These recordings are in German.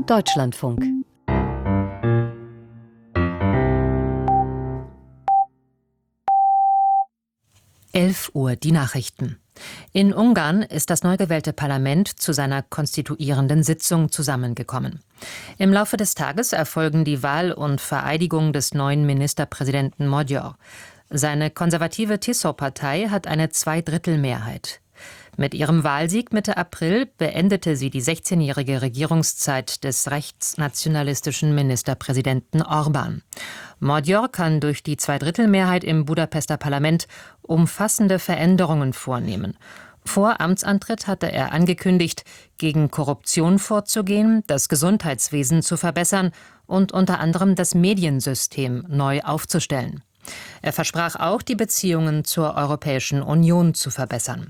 Deutschlandfunk. Uhr die Nachrichten. In Ungarn ist das neu gewählte Parlament zu seiner konstituierenden Sitzung zusammengekommen. Im Laufe des Tages erfolgen die Wahl und Vereidigung des neuen Ministerpräsidenten Magyar. Seine konservative TISZO-Partei hat eine Zweidrittelmehrheit. Mit ihrem Wahlsieg Mitte April beendete sie die 16-jährige Regierungszeit des rechtsnationalistischen Ministerpräsidenten Orbán. Magyar kann durch die Zweidrittelmehrheit im Budapester Parlament umfassende Veränderungen vornehmen. Vor Amtsantritt hatte er angekündigt, gegen Korruption vorzugehen, das Gesundheitswesen zu verbessern und unter anderem das Mediensystem neu aufzustellen. Er versprach auch, die Beziehungen zur Europäischen Union zu verbessern.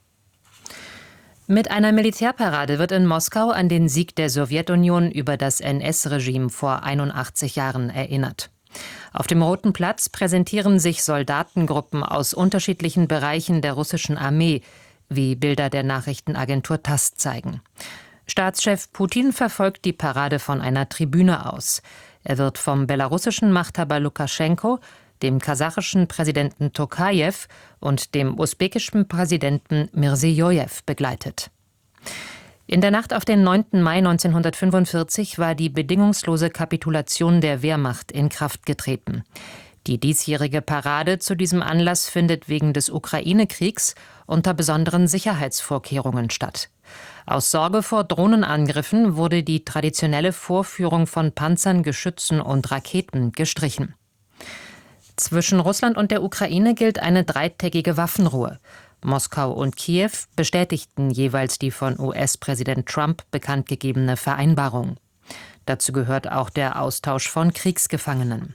Mit einer Militärparade wird in Moskau an den Sieg der Sowjetunion über das NS-Regime vor 81 Jahren erinnert. Auf dem Roten Platz präsentieren sich Soldatengruppen aus unterschiedlichen Bereichen der russischen Armee, wie Bilder der Nachrichtenagentur TASS zeigen. Staatschef Putin verfolgt die Parade von einer Tribüne aus. Er wird vom belarussischen Machthaber Lukaschenko, dem kasachischen Präsidenten Tokajew und dem usbekischen Präsidenten Mirzijojew begleitet. In der Nacht auf den 9. Mai 1945 war die bedingungslose Kapitulation der Wehrmacht in Kraft getreten. Die diesjährige Parade zu diesem Anlass findet wegen des Ukraine-Kriegs unter besonderen Sicherheitsvorkehrungen statt. Aus Sorge vor Drohnenangriffen wurde die traditionelle Vorführung von Panzern, Geschützen und Raketen gestrichen. Zwischen Russland und der Ukraine gilt eine dreitägige Waffenruhe. Moskau und Kiew bestätigten jeweils die von US-Präsident Trump bekanntgegebene Vereinbarung. Dazu gehört auch der Austausch von Kriegsgefangenen.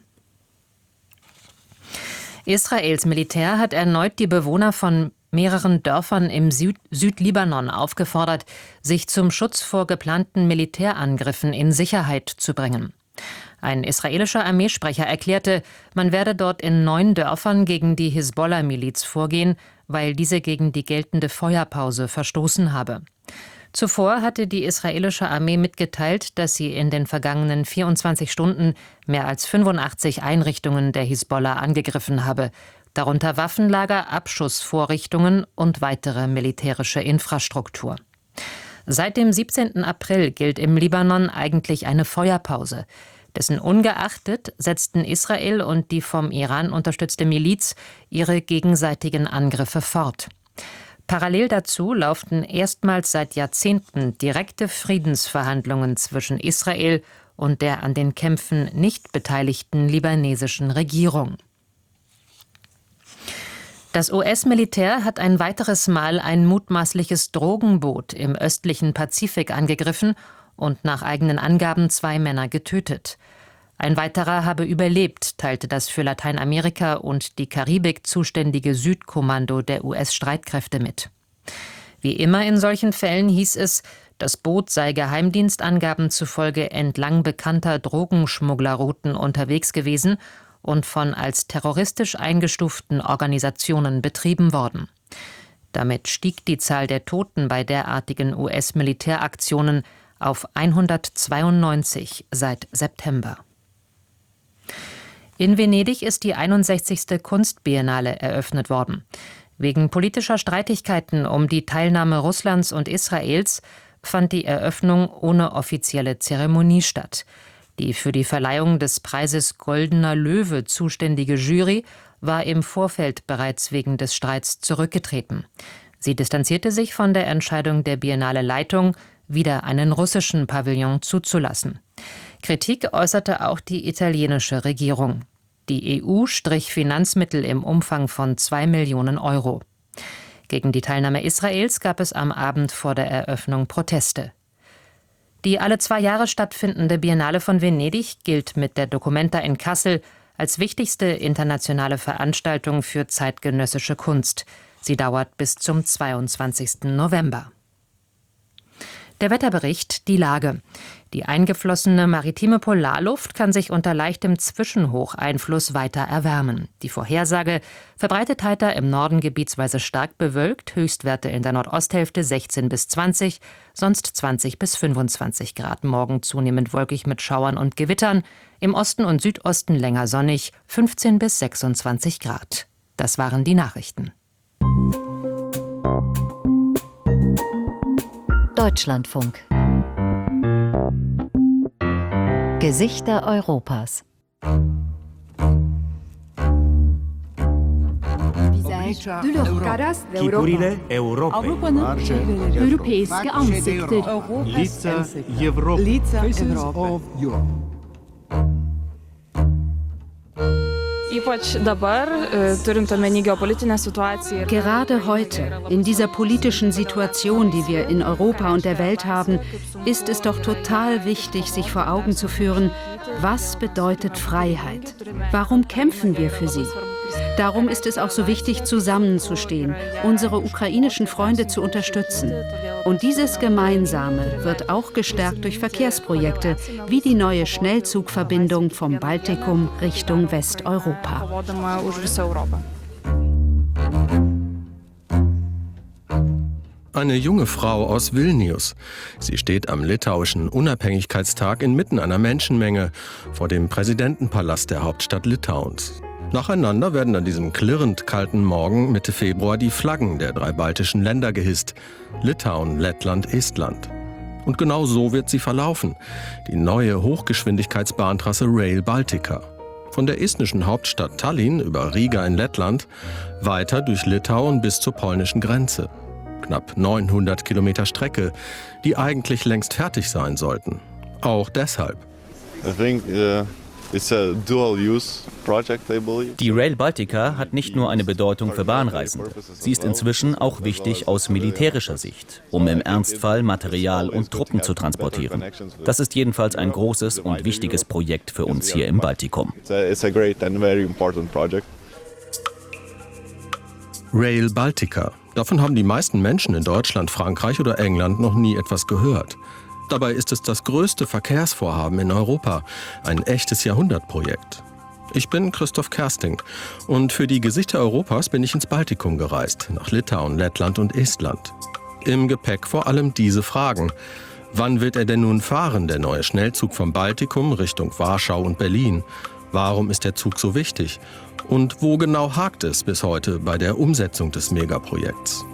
Israels Militär hat erneut die Bewohner von mehreren Dörfern im Südlibanon aufgefordert, sich zum Schutz vor geplanten Militärangriffen in Sicherheit zu bringen. Ein israelischer Armeesprecher erklärte, man werde dort in 9 Dörfern gegen die Hisbollah-Miliz vorgehen, weil diese gegen die geltende Feuerpause verstoßen habe. Zuvor hatte die israelische Armee mitgeteilt, dass sie in den vergangenen 24 Stunden mehr als 85 Einrichtungen der Hisbollah angegriffen habe, darunter Waffenlager, Abschussvorrichtungen und weitere militärische Infrastruktur. Seit dem 17. April gilt im Libanon eigentlich eine Feuerpause. Dessen ungeachtet setzten Israel und die vom Iran unterstützte Miliz ihre gegenseitigen Angriffe fort. Parallel dazu lauften erstmals seit Jahrzehnten direkte Friedensverhandlungen zwischen Israel und der an den Kämpfen nicht beteiligten libanesischen Regierung. Das US-Militär hat ein weiteres Mal ein mutmaßliches Drogenboot im östlichen Pazifik angegriffen und nach eigenen Angaben 2 Männer getötet. Ein weiterer habe überlebt, teilte das für Lateinamerika und die Karibik zuständige Südkommando der US-Streitkräfte mit. Wie immer in solchen Fällen hieß es, das Boot sei Geheimdienstangaben zufolge entlang bekannter Drogenschmugglerrouten unterwegs gewesen und von als terroristisch eingestuften Organisationen betrieben worden. Damit stieg die Zahl der Toten bei derartigen US-Militäraktionen auf 192 seit September. In Venedig ist die 61. Kunstbiennale eröffnet worden. Wegen politischer Streitigkeiten um die Teilnahme Russlands und Israels fand die Eröffnung ohne offizielle Zeremonie statt. Die für die Verleihung des Preises Goldener Löwe zuständige Jury war im Vorfeld bereits wegen des Streits zurückgetreten. Sie distanzierte sich von der Entscheidung der Biennale-Leitung, wieder einen russischen Pavillon zuzulassen. Kritik äußerte auch die italienische Regierung. Die EU strich Finanzmittel im Umfang von 2 Millionen Euro. Gegen die Teilnahme Israels gab es am Abend vor der Eröffnung Proteste. Die alle 2 Jahre stattfindende Biennale von Venedig gilt mit der Documenta in Kassel als wichtigste internationale Veranstaltung für zeitgenössische Kunst. Sie dauert bis zum 22. November. Der Wetterbericht, die Lage. Die eingeflossene maritime Polarluft kann sich unter leichtem Zwischenhocheinfluss weiter erwärmen. Die Vorhersage: verbreitet heiter, im Norden gebietsweise stark bewölkt, Höchstwerte in der Nordosthälfte 16 bis 20, sonst 20 bis 25 Grad. Morgen zunehmend wolkig mit Schauern und Gewittern, im Osten und Südosten länger sonnig, 15 bis 26 Grad. Das waren die Nachrichten. Deutschlandfunk. Gesichter Europas. Europeiske ansikter. Лица Европы. Gerade heute, in dieser politischen Situation, die wir in Europa und der Welt haben, ist es doch total wichtig, sich vor Augen zu führen, was bedeutet Freiheit? Warum kämpfen wir für sie? Darum ist es auch so wichtig, zusammenzustehen, unsere ukrainischen Freunde zu unterstützen. Und dieses Gemeinsame wird auch gestärkt durch Verkehrsprojekte, wie die neue Schnellzugverbindung vom Baltikum Richtung Westeuropa. Eine junge Frau aus Vilnius. Sie steht am litauischen Unabhängigkeitstag inmitten einer Menschenmenge vor dem Präsidentenpalast der Hauptstadt Litauens. Nacheinander werden an diesem klirrend kalten Morgen Mitte Februar die Flaggen der 3 baltischen Länder gehisst: Litauen, Lettland, Estland. Und genau so wird sie verlaufen, die neue Hochgeschwindigkeitsbahntrasse Rail Baltica. Von der estnischen Hauptstadt Tallinn über Riga in Lettland, weiter durch Litauen bis zur polnischen Grenze. Knapp 900 Kilometer Strecke, die eigentlich längst fertig sein sollten. Auch deshalb. Die Rail Baltica hat nicht nur eine Bedeutung für Bahnreisende. Sie ist inzwischen auch wichtig aus militärischer Sicht, um im Ernstfall Material und Truppen zu transportieren. Das ist jedenfalls ein großes und wichtiges Projekt für uns hier im Baltikum. Rail Baltica. Davon haben die meisten Menschen in Deutschland, Frankreich oder England noch nie etwas gehört. Dabei ist es das größte Verkehrsvorhaben in Europa, ein echtes Jahrhundertprojekt. Ich bin Christoph Kersting und für die Gesichter Europas bin ich ins Baltikum gereist, nach Litauen, Lettland und Estland. Im Gepäck vor allem diese Fragen. Wann wird er denn nun fahren, der neue Schnellzug vom Baltikum Richtung Warschau und Berlin? Warum ist der Zug so wichtig? Und wo genau hakt es bis heute bei der Umsetzung des Megaprojekts?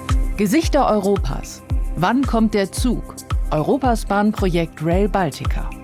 Gesichter Europas. Wann kommt der Zug? Europas Bahnprojekt Rail Baltica.